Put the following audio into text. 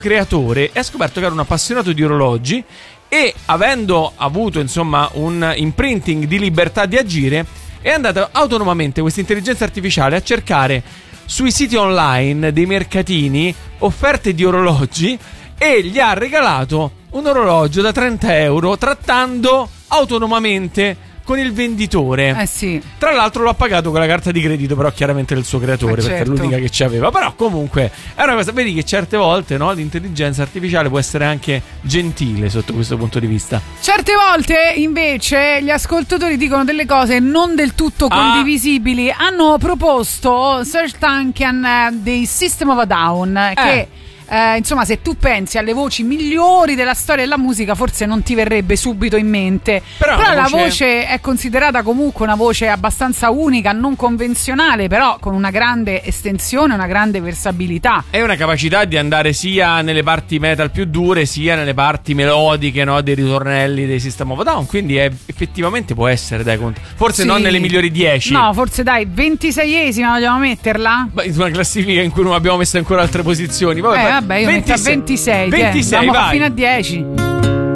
creatore e ha scoperto che era un appassionato di orologi e, avendo avuto insomma un imprinting di libertà di agire, è andato autonomamente, questa intelligenza artificiale, a cercare sui siti online dei mercatini offerte di orologi e gli ha regalato un orologio da 30 euro trattando autonomamente con il venditore. Sì. Tra l'altro l'ha pagato con la carta di credito, però chiaramente del suo creatore, perché certo, è l'unica che ci aveva. Però comunque è una cosa, vedi che certe volte, no, l'intelligenza artificiale può essere anche gentile sotto questo punto di vista. Certe volte invece gli ascoltatori dicono delle cose non del tutto condivisibili. Hanno proposto Serj Tankian dei System of a Down che insomma, se tu pensi alle voci migliori della storia della musica, forse non ti verrebbe subito in mente. Però la voce è considerata comunque una voce abbastanza unica, non convenzionale, però con una grande estensione, una grande versabilità. È una capacità di andare sia nelle parti metal più dure, sia nelle parti melodiche, no, dei ritornelli dei System of a Down. Quindi effettivamente può essere, dai, forse non nelle migliori 10. No, forse dai, 26esima vogliamo metterla? In una classifica in cui non abbiamo messo ancora altre posizioni. Vabbè, io metto a 26. 26, Vamo vai. fino a 10.